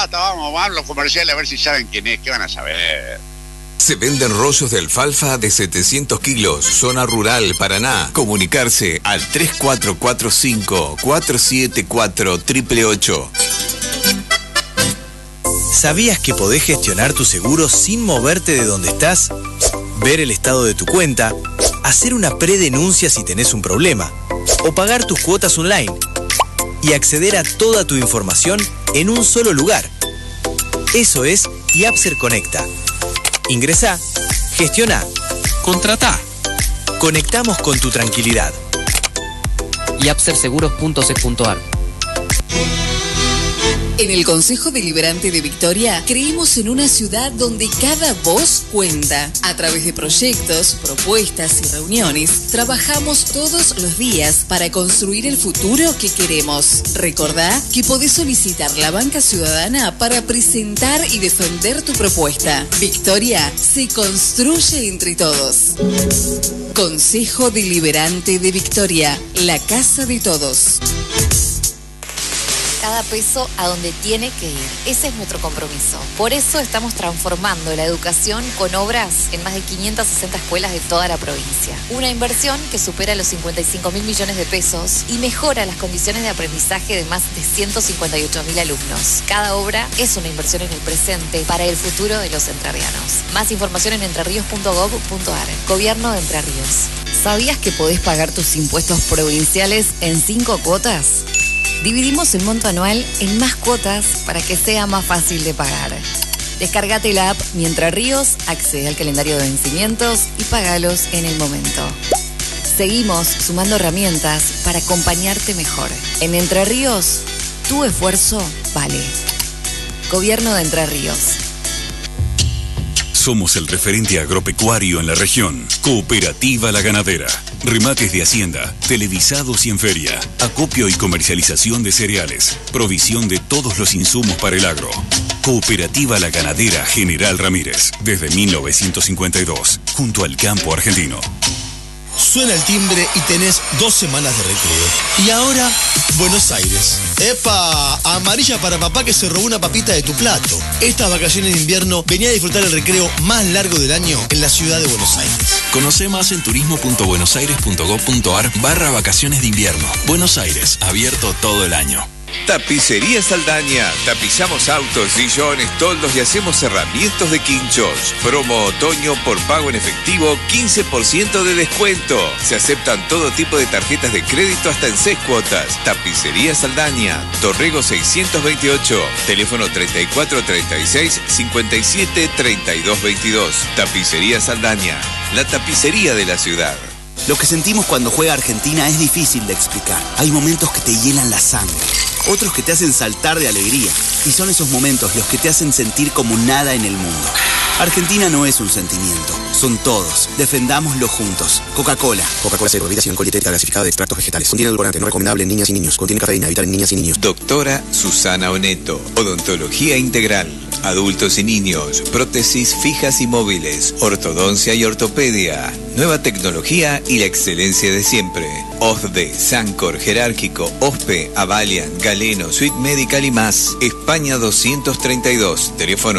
basta, vamos a los comerciales a ver si saben quién es, qué van a saber. Se venden rollos de alfalfa de 700 kilos, zona rural, Paraná. Comunicarse al 3445-474-888. ¿Sabías que podés gestionar tu seguro sin moverte de donde estás? Ver el estado de tu cuenta, hacer una predenuncia si tenés un problema, o pagar tus cuotas online, y acceder a toda tu información en un solo lugar. Eso es Yapser Conecta. Ingresá, gestiona, contratá. Conectamos con tu tranquilidad. yapserseguros.c.ar. En el Consejo Deliberante de Victoria creemos en una ciudad donde cada voz cuenta. A través de proyectos, propuestas y reuniones, trabajamos todos los días para construir el futuro que queremos. Recordá que podés solicitar la banca ciudadana para presentar y defender tu propuesta. Victoria se construye entre todos. Consejo Deliberante de Victoria, la casa de todos. Cada peso a donde tiene que ir. Ese es nuestro compromiso. Por eso estamos transformando la educación con obras en más de 560 escuelas de toda la provincia. Una inversión que supera los 55.000 millones de pesos y mejora las condiciones de aprendizaje de más de 158.000 alumnos. Cada obra es una inversión en el presente para el futuro de los entrerrianos. Más información en entrerrios.gov.ar. Gobierno de Entre Ríos. ¿Sabías que podés pagar tus impuestos provinciales en 5 cuotas? Dividimos el monto anual en más cuotas para que sea más fácil de pagar. Descárgate la app Mi Entre Ríos, accede al calendario de vencimientos y págalos en el momento. Seguimos sumando herramientas para acompañarte mejor. En Entre Ríos, tu esfuerzo vale. Gobierno de Entre Ríos. Somos el referente agropecuario en la región. Cooperativa La Ganadera. Remates de hacienda, televisados y en feria. Acopio y comercialización de cereales. Provisión de todos los insumos para el agro. Cooperativa La Ganadera General Ramírez. Desde 1952. Junto al campo argentino. Suena el timbre y tenés 2 semanas de recreo. Y ahora, Buenos Aires. ¡Epa! Amarilla para papá que se robó una papita de tu plato. Estas vacaciones de invierno venía a disfrutar el recreo más largo del año en la ciudad de Buenos Aires. Conoce más en turismo.buenosaires.gov.ar/vacaciones de invierno. Buenos Aires, abierto todo el año. Tapicería Saldaña. Tapizamos autos, sillones, toldos y hacemos cerramientos de quinchos. Promo otoño por pago en efectivo, 15% de descuento. Se aceptan todo tipo de tarjetas de crédito hasta en 6 cuotas. Tapicería Saldaña. Torrego 628. Teléfono 3436-573222. Tapicería Saldaña. La tapicería de la ciudad. Lo que sentimos cuando juega Argentina es difícil de explicar. Hay momentos que te hielan la sangre, otros que te hacen saltar de alegría. Y son esos momentos los que te hacen sentir como nada en el mundo. Argentina no es un sentimiento, son todos. Defendámoslo juntos. Coca-Cola. Coca-Cola Cero, bebida sin alcohol, dietética gasificada de extractos vegetales. Contiene edulcorante, no recomendable en niñas y niños. Contiene cafeína, evitar en niñas y niños. Doctora Susana Oneto. Odontología integral. Adultos y niños. Prótesis fijas y móviles. Ortodoncia y ortopedia. Nueva tecnología y la excelencia de siempre. OSDE, Sancor, Jerárquico, OSPE, Avalian, Galeno, Suite Medical y más. España 232. Teléfono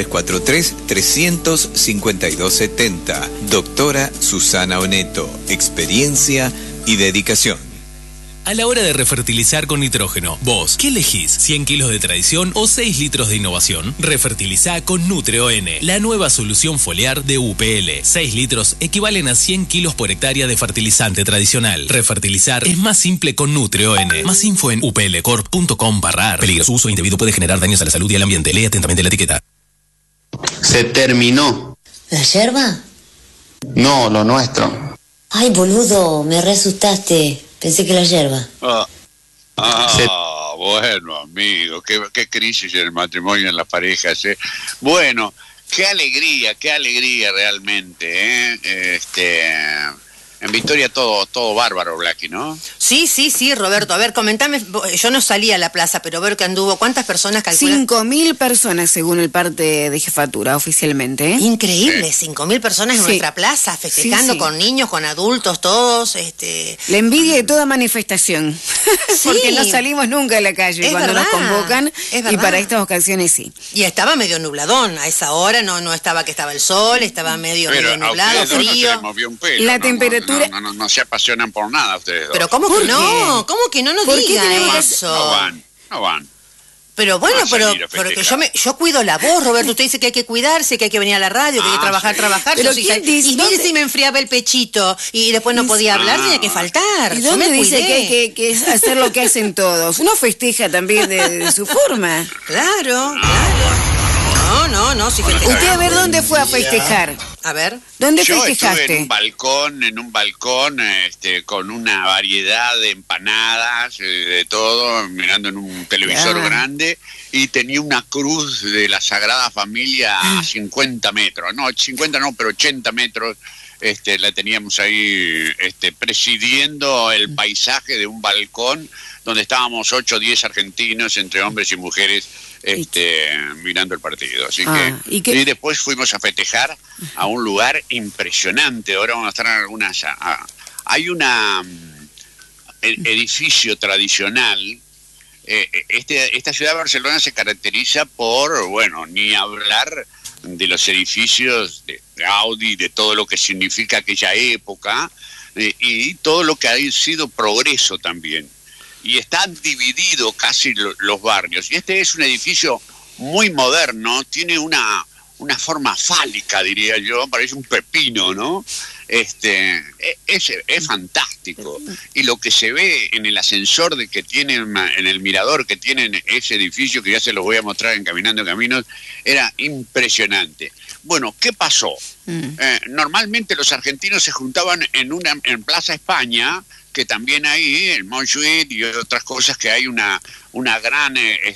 0343-352-70. Doctora Susana Oneto. Experiencia y dedicación. A la hora de refertilizar con nitrógeno, vos, ¿qué elegís? ¿100 kilos de tradición o 6 litros de innovación? Refertilizá con Nutre-ON, la nueva solución foliar de UPL. 6 litros equivalen a 100 kilos por hectárea de fertilizante tradicional. Refertilizar es más simple con Nutre-ON. Más info en uplcorp.com/ar. Peligroso uso indebido puede generar daños a la salud y al ambiente. Lee atentamente la etiqueta. Se terminó. ¿La yerba? No, lo nuestro. Ay, boludo, me re asustaste. Pensé que la yerba. Bueno, amigo, qué crisis en el matrimonio, en las parejas, ¿eh? Bueno, qué alegría realmente, ¿eh? En Victoria todo bárbaro, Blacky, ¿no? Sí, Roberto. A ver, comentame, yo no salí a la plaza, pero veo que anduvo, ¿cuántas personas calculan? 5.000 personas según el parte de jefatura oficialmente. Increíble, 5.000 personas en nuestra plaza, festejando con niños, con adultos, todos. La envidia de toda manifestación, porque no salimos nunca a la calle cuando nos convocan, y para estas ocasiones sí. Y estaba medio nubladón, a esa hora no estaba que estaba el sol, estaba medio nublado, frío. No se les movió un pelo, la temperatura... No se apasionan por nada ustedes dos. Pero ¿cómo que no? ¿Cómo que no nos diga eso? No van. Pero bueno, pero que yo cuido la voz, Roberto. Usted dice que hay que cuidarse, que hay que venir a la radio, que hay que trabajar. Pero ¿quién dice? Y mire si me enfriaba el pechito y después no podía hablar, tenía que faltar. ¿Y dónde dice que es hacer lo que hacen todos? Uno festeja también de su forma. Claro. No, si festeja. Usted a ver dónde fue a festejar. A ver. ¿Dónde yo festejaste? Estuve en un balcón, con una variedad de empanadas, de todo, mirando en un televisor grande, y tenía una cruz de la Sagrada Familia a 50 metros, no, 50 no, pero 80 metros, la teníamos ahí, presidiendo el paisaje de un balcón donde estábamos 8 o 10 argentinos, entre hombres y mujeres, mirando el partido. Así y después fuimos a festejar a un lugar impresionante. Ahora vamos a estar en algunas... hay un edificio tradicional. Esta ciudad de Barcelona se caracteriza por, ni hablar de los edificios de Gaudí, de todo lo que significa aquella época, y todo lo que ha sido progreso también. Y están divididos casi los barrios. Y este es un edificio muy moderno, tiene una forma fálica, diría yo, parece un pepino, ¿no? Es fantástico. Y lo que se ve en el ascensor que tienen, en el mirador que tienen ese edificio, que ya se los voy a mostrar en Caminando Caminos, era impresionante. Bueno, ¿qué pasó? Normalmente los argentinos se juntaban en Plaza España, que también hay el Montjuïc y otras cosas, que hay una gran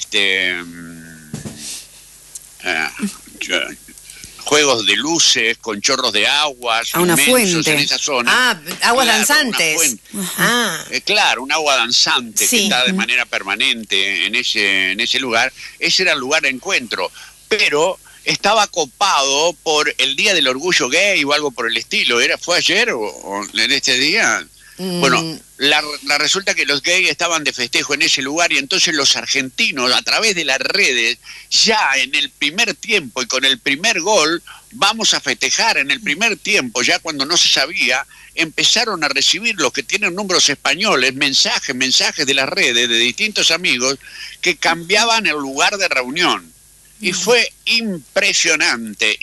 juegos de luces con chorros de aguas una fuente en esa zona. Aguas danzantes. Claro, un agua danzante que está de manera permanente en ese lugar. Ese era el lugar de encuentro, pero estaba copado por el Día del Orgullo Gay o algo por el estilo. ¿Fue ayer o en este día? Bueno, la resulta que los gays estaban de festejo en ese lugar, y entonces los argentinos, a través de las redes, ya en el primer tiempo y con el primer gol, vamos a festejar en el primer tiempo, ya cuando no se sabía, empezaron a recibir los que tienen números españoles, mensajes de las redes, de distintos amigos, que cambiaban el lugar de reunión. Y fue impresionante,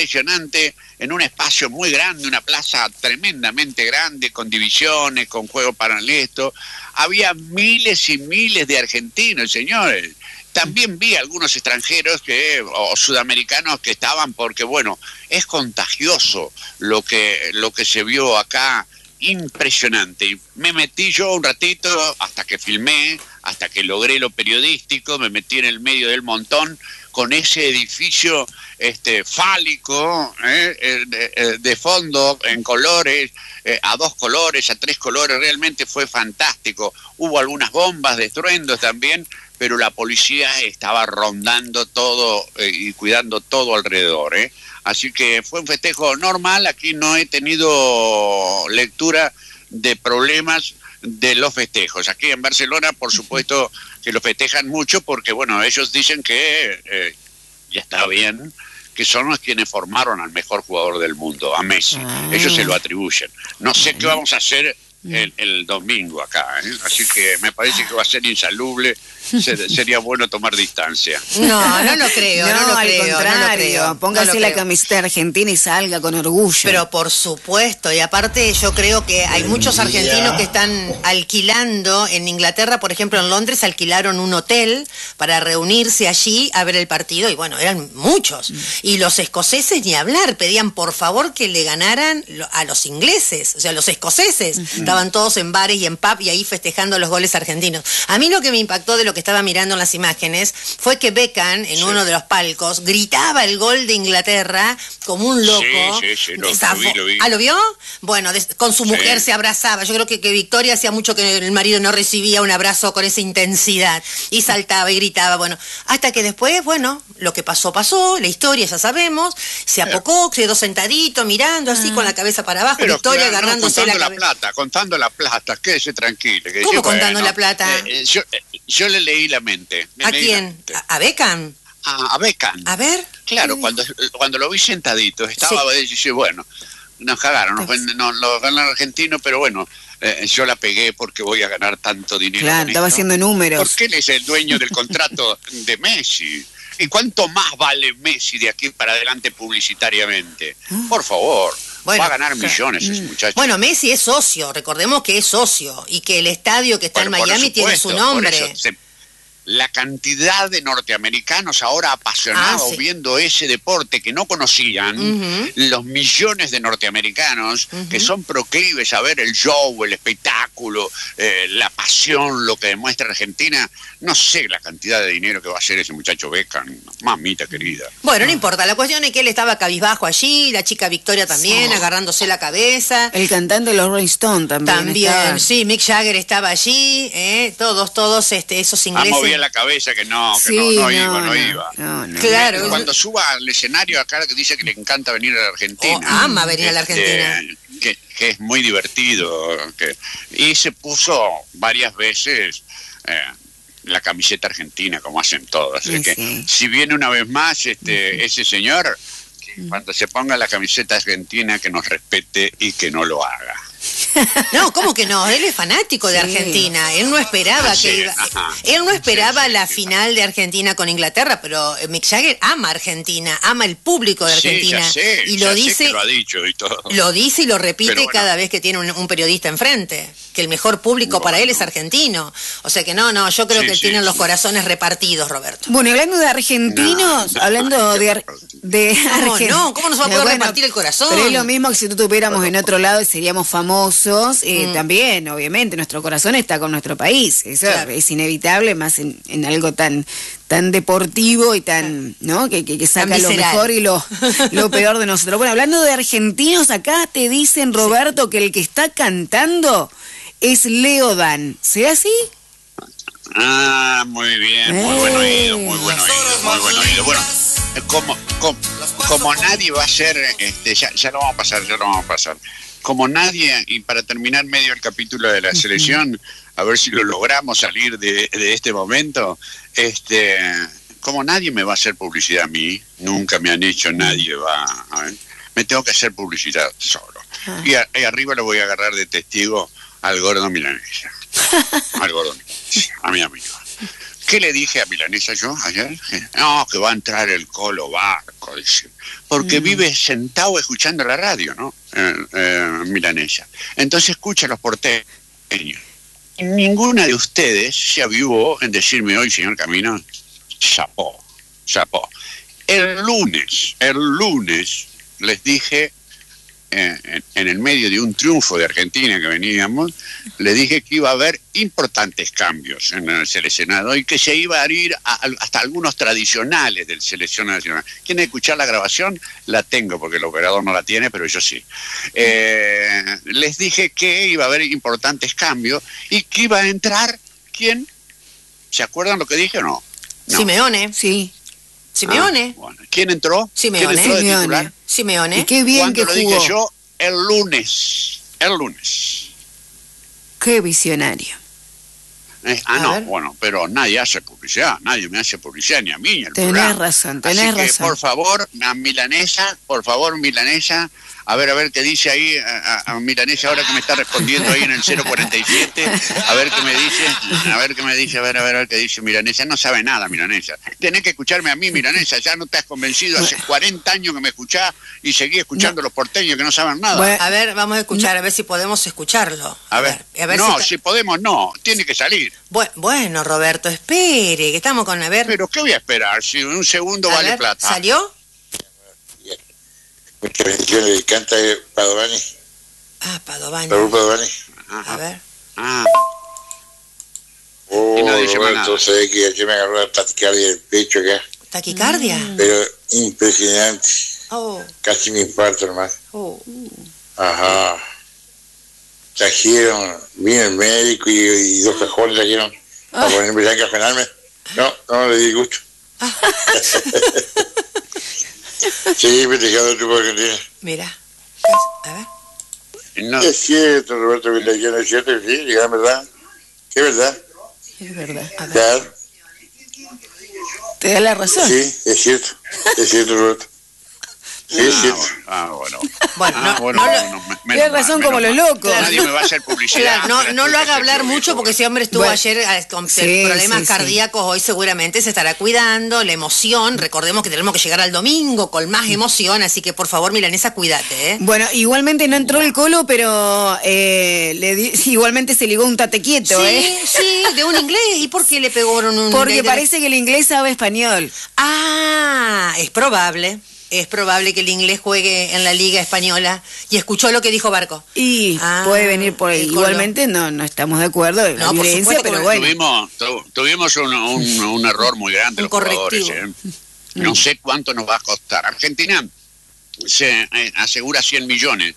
en un espacio muy grande, una plaza tremendamente grande, con divisiones, con juegos para esto. Había miles y miles de argentinos, señores. También vi algunos extranjeros o sudamericanos que estaban, porque es contagioso lo que se vio acá, impresionante. Y me metí yo un ratito hasta que filmé, hasta que logré lo periodístico, me metí en el medio del montón, con ese edificio fálico, de fondo, en colores, a 2 colores, a 3 colores, realmente fue fantástico. Hubo algunas bombas de estruendos también, pero la policía estaba rondando todo y cuidando todo alrededor. Así que fue un festejo normal. Aquí no he tenido lectura de problemas de los festejos. Aquí en Barcelona, por supuesto, que lo festejan mucho porque, ellos dicen que ya está bien, que son los quienes formaron al mejor jugador del mundo, a Messi. Ellos se lo atribuyen. No sé qué vamos a hacer el domingo acá, así que me parece que va a ser insalubre. Sería bueno tomar distancia. No lo creo. Al contrario, póngase la camiseta argentina y salga con orgullo. Pero por supuesto, y aparte yo creo que hay muchos argentinos que están alquilando en Inglaterra, por ejemplo en Londres alquilaron un hotel para reunirse allí a ver el partido, y eran muchos. Y los escoceses ni hablar, pedían por favor que le ganaran a los ingleses, o sea, los escoceses, Estaban todos en bares y en pub y ahí festejando los goles argentinos. A mí lo que me impactó de lo que estaba mirando en las imágenes fue que Beckham, en uno de los palcos, gritaba el gol de Inglaterra como un loco. Sí, lo vi. ¿Ah, lo vio? Bueno, con su mujer se abrazaba. Yo creo que Victoria hacía mucho que el marido no recibía un abrazo con esa intensidad. Y saltaba y gritaba, bueno. Hasta que después, bueno, lo que pasó, la historia ya sabemos. Se apocó, quedó sentadito, mirando así con la cabeza para abajo. Pero Victoria agarrándose la cabeza. Contando la plata, quédese tranquilo. ¿Cómo contando la plata? Yo le leí la mente. ¿A quién? ¿A Beckham? A Beckham. A ver. Claro, cuando lo vi sentadito, estaba, dice, bueno, nos cagaron, no lo ganó el argentino, pero bueno, yo la pegué porque voy a ganar tanto dinero. Claro, estaba haciendo números. Porque él es el dueño del contrato de Messi. ¿Y cuánto más vale Messi de aquí para adelante publicitariamente? Por favor. Bueno, va a ganar millones ese muchacho. Bueno, Messi es socio, recordemos que es socio y que el estadio que está en Miami tiene su nombre. La cantidad de norteamericanos ahora apasionados viendo ese deporte que no conocían, los millones de norteamericanos que son proclives a ver el show, el espectáculo, la pasión, lo que demuestra Argentina. No sé la cantidad de dinero que va a hacer ese muchacho Beckham, mamita querida. Bueno, no importa, la cuestión es que él estaba cabizbajo allí, la chica Victoria también, agarrándose la cabeza. El cantante de los Rolling Stones también. Sí, Mick Jagger estaba allí, todos esos ingleses. La cabeza que no iba. Claro. Cuando suba al escenario acá que dice que le encanta venir a la Argentina. Ama venir a la Argentina. Que es muy divertido. Y se puso varias veces la camiseta argentina, como hacen todos. Si viene una vez más ese señor, cuando se ponga la camiseta argentina, que nos respete y que no lo haga. No, ¿cómo que no? Él es fanático de Argentina. Él no esperaba él no esperaba la final de Argentina con Inglaterra, pero Mick Jagger ama Argentina, ama el público de Argentina. Y lo dice, lo ha dicho y todo. Lo dice y lo repite cada vez que tiene un periodista enfrente, que el mejor público para él es argentino. O sea que no, yo creo que tienen los corazones repartidos, Roberto. Bueno, y hablando de argentinos, hablando de Argentina. No, ¿cómo nos va a poder repartir el corazón? Pero es lo mismo que si tú estuviéramos en otro lado y seríamos famosos. También, obviamente, nuestro corazón está con nuestro país. Eso es inevitable, más en algo tan deportivo y tan, ¿no? Que saca tan lo mejor y lo peor de nosotros. Bueno, hablando de argentinos, acá te dicen, Roberto, que el que está cantando es Leo Dan. ¿Será así? Ah, muy bien, muy buen oído, muy buen oído. Bueno, como nadie va a ser, ya lo vamos a pasar. Como nadie, y para terminar medio el capítulo de la selección, a ver si lo logramos salir de este momento, como nadie me va a hacer publicidad a mí, nunca me han hecho, nadie va a ver, me tengo que hacer publicidad solo. Y arriba lo voy a agarrar de testigo al gordo Milanesa. Al gordo Milanesa, a mi amigo. ¿Qué le dije a Milanesa yo ayer? No, que va a entrar el Colo Barco, dice. Porque vive sentado escuchando la radio, ¿no? Milanesa. Entonces escucha a los porteños. Ninguna de ustedes se avivó en decirme hoy, señor Camino, chapó. El lunes les dije, en el medio de un triunfo de Argentina que veníamos, le dije que iba a haber importantes cambios en el seleccionado y que se iba a ir hasta algunos tradicionales del seleccionado nacional. ¿Quieren escuchar la grabación? La tengo porque el operador no la tiene, pero yo sí. Les dije que iba a haber importantes cambios y que iba a entrar, ¿quién? ¿Se acuerdan lo que dije o no? Simeone. Sí. Simeone. Bueno. ¿Quién entró? Simeone. ¿Quién entró de titular? Simeone. Y qué bien que jugó. Lo dije yo el lunes. Qué visionario. Bueno, pero nadie hace publicidad, nadie me hace publicidad, ni a mí, ni al programa. Tenés razón. Por favor, Milanesa, a ver qué dice ahí a Milanesa ahora que me está respondiendo ahí en el 047, a ver qué me dice Milanesa. No sabe nada, Milanesa. Tenés que escucharme a mí, Milanesa, ya no te has convencido, hace 40 años que me escuchás y seguís escuchando a los porteños que no saben nada. Bueno, a ver, vamos a escuchar, a ver si podemos escucharlo. A ver si podemos, no, tiene que salir. Bueno, Roberto, espere, que estamos con, a ver. Pero ¿qué voy a esperar? Si un segundo vale plata. ¿Salió? Muchas bendiciones, canta Padovani. Padovani. Raúl Padovani. A ver. Roberto, sé que ayer me agarró la taquicardia del pecho acá. ¿Taquicardia? Pero impresionante. Oh. Casi me infarto, hermano. Ajá. Trajeron, vino el médico y 2 cajones trajeron para ponerme ya a encajonarme. No le di gusto. Sí, me dejado tu Argentina. Mira. A ver. No. Es cierto, Roberto, que no es cierto, sí, es verdad. ¿Qué es verdad? Es verdad. Claro. Te da la razón. Sí, es cierto, Roberto. Sí, es cierto. Tienes razón como los locos. Nadie me va a hacer publicidad. Claro, no lo haga hablar mucho porque ese hombre estuvo ayer con problemas cardíacos. Hoy seguramente se estará cuidando. La emoción, recordemos que tenemos que llegar al domingo con más emoción, así que por favor, Milanesa, cuídate, ¿eh? Bueno, igualmente no entró el Colo, pero igualmente se ligó un tate quieto, Sí, de un inglés. ¿Y por qué le pegó un Porque inglés? parece que el inglés sabe español. Es probable. Es probable que el inglés juegue en la Liga Española. Y escuchó lo que dijo Barco. Y puede venir por ahí. Igualmente no estamos de acuerdo en la violencia, pero bueno. Tuvimos un error muy grande los jugadores. No sé cuánto nos va a costar. Argentina se asegura $100 millones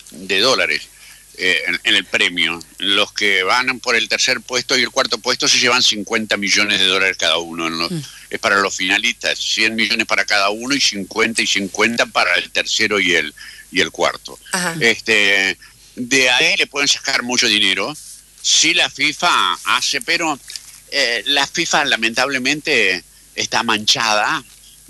en el premio. Los que van por el tercer puesto y el cuarto puesto se llevan $50 millones cada uno. Es para los finalistas, 100 millones para cada uno y 50 para el tercero y el cuarto. De ahí le pueden sacar mucho dinero. Sí, la FIFA hace, pero la FIFA lamentablemente está manchada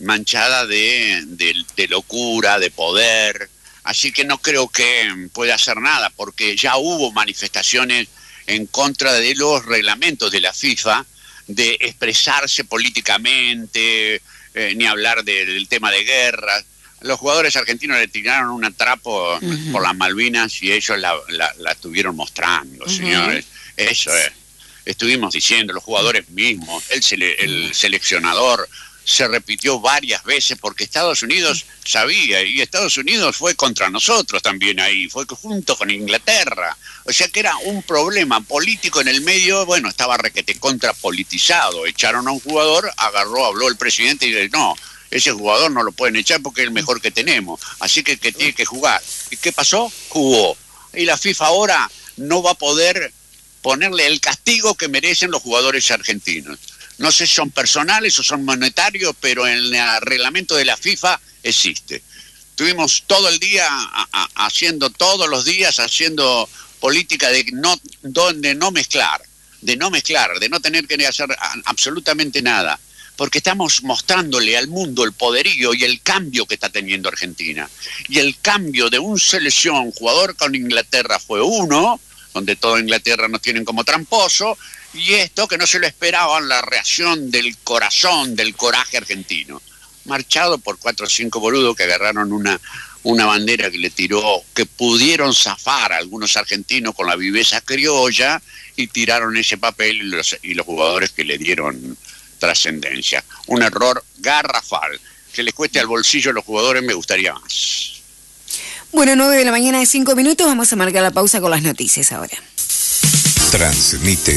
de locura, de poder. Así que no creo que pueda hacer nada, porque ya hubo manifestaciones en contra de los reglamentos de la FIFA, de expresarse políticamente, ni hablar del tema de guerra. Los jugadores argentinos le tiraron un atrapo por las Malvinas y ellos la estuvieron mostrando, señores. Eso es. Estuvimos diciendo, los jugadores mismos, el seleccionador, se repitió varias veces porque Estados Unidos sabía, y Estados Unidos fue contra nosotros también ahí, fue junto con Inglaterra, o sea que era un problema político en el medio. Bueno, estaba requete contrapolitizado, echaron a un jugador, habló el presidente y dice, no, ese jugador no lo pueden echar porque es el mejor que tenemos, así que tiene que jugar. ¿Y qué pasó? Jugó. Y la FIFA ahora no va a poder ponerle el castigo que merecen los jugadores argentinos. No sé si son personales o son monetarios, pero en el reglamento de la FIFA existe. Estuvimos todo el día todos los días haciendo política de no mezclar, de no tener que hacer absolutamente nada, porque estamos mostrándole al mundo el poderío y el cambio que está teniendo Argentina. Y el cambio de un selección jugador con Inglaterra fue uno, donde toda Inglaterra nos tienen como tramposo, y esto que no se lo esperaban, la reacción del corazón, del coraje argentino. Marchado por 4 o 5 boludos que agarraron una bandera que le tiró, que pudieron zafar a algunos argentinos con la viveza criolla y tiraron ese papel y los jugadores que le dieron trascendencia. Un error garrafal. Que les cueste al bolsillo a los jugadores me gustaría más. Bueno, 9:05 a.m, vamos a marcar la pausa con las noticias ahora. Transmite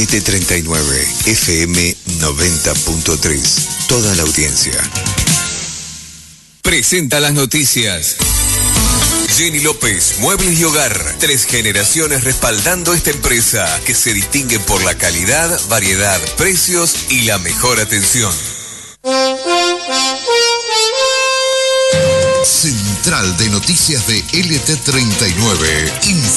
LT39 FM 90.3. Toda la audiencia. Presenta las noticias. Jenny López, Muebles y Hogar. 3 generaciones respaldando esta empresa que se distingue por la calidad, variedad, precios y la mejor atención. Central de Noticias de LT39 informa.